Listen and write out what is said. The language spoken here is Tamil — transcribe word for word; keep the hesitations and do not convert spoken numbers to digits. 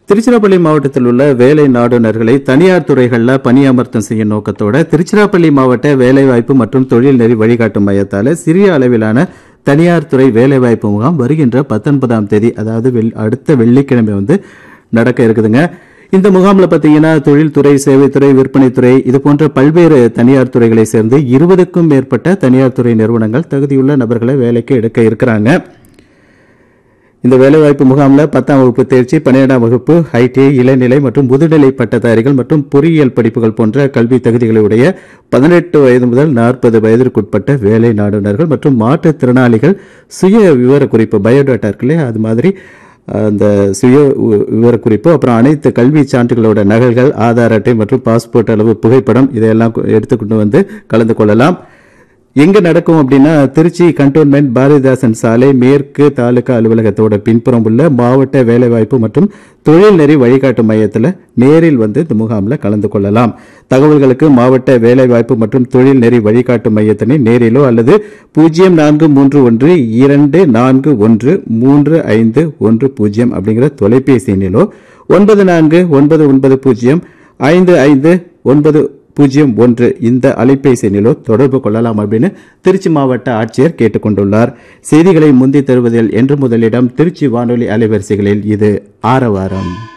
திருச்சிராப்பள்ளி மாவட்டத்தில் உள்ள வேலை நாடுனர்களை தனியார் துறைகளில் பணியமர்த்தம் செய்யும் நோக்கத்தோட திருச்சிராப்பள்ளி மாவட்ட வேலைவாய்ப்பு மற்றும் தொழில் நெறி வழிகாட்டும் மையத்தால் சிறிய அளவிலான தனியார் துறை வேலைவாய்ப்பு முகாம் வருகின்ற பத்தொன்பதாம் தேதி அதாவது அடுத்த வெள்ளிக்கிழமை வந்து நடக்க இருக்குதுங்க. இந்த முகாமில் பார்த்தீங்கன்னா தொழில்துறை, சேவைத்துறை, விற்பனைத்துறை இது போன்ற பல்வேறு தனியார் துறைகளை சேர்ந்து இருபதுக்கும் மேற்பட்ட தனியார் துறை நிறுவனங்கள் தகுதியுள்ள நபர்களை வேலைக்கு எடுக்க இருக்கிறாங்க. இந்த வேலைவாய்ப்பு முகாமில் பத்தாம் வகுப்பு தேர்ச்சி, பன்னிரெண்டாம் வகுப்பு, ஐடிஐ, இளநிலை மற்றும் முதுநிலை பட்டதாரிகள் மற்றும் பொறியியல் படிப்புகள் போன்ற கல்வி தகுதிகளுடைய பதினெட்டு வயது முதல் நாற்பது வயதிற்குட்பட்ட வேலை நாடுனர்கள் மற்றும் மாற்றுத்திறனாளிகள் சுய விவர குறிப்பு பயோடேட்டா இருக்குல்லையே அது மாதிரி அந்த சுய விவரக்குறிப்பு, அப்புறம் அனைத்து கல்வி சான்றுகளோட நகல்கள், ஆதார் அட்டை மற்றும் பாஸ்போர்ட் அளவு புகைப்படம் இதையெல்லாம் எடுத்துக்கொண்டு வந்து கலந்து கொள்ளலாம். எங்க நடக்கும் அப்படின்னா திருச்சி கண்டோன்மெண்ட் பாரதிதாசன் சாலை மேற்கு தாலுகா அலுவலகத்தோட பின்புறம் உள்ள மாவட்ட வேலைவாய்ப்பு மற்றும் தொழில் நெறி வழிகாட்டு மையத்தில் நேரில் வந்து இந்த முகாமில் கலந்து கொள்ளலாம். தகவல்களுக்கு மாவட்ட வேலைவாய்ப்பு மற்றும் தொழில் நெறி வழிகாட்டு மையத்தினை நேரிலோ அல்லது பூஜ்ஜியம் நான்கு மூன்று ஒன்று இரண்டு நான்கு ஒன்று மூன்று ஐந்து ஒன்று பூஜ்ஜியம் அப்படிங்கிற தொலைபேசி எண்ணிலோ ஒன்பது நான்கு ஒன்பது ஒன்பது பூஜ்ஜியம் ஐந்து ஐந்து ஒன்பது பூஜ்ஜியம் ஒன்று இந்த அலைபேசி எண்ணிலோ தொடர்பு கொள்ளலாம் அப்படின்னு திருச்சி மாவட்ட ஆட்சியர் கேட்டுக்கொண்டுள்ளார். செய்திகளை முந்தி தருவதில் என்று முதலிடம் திருச்சி வானொலி அலைவரிசைகளில் இது ஆரவாரம்.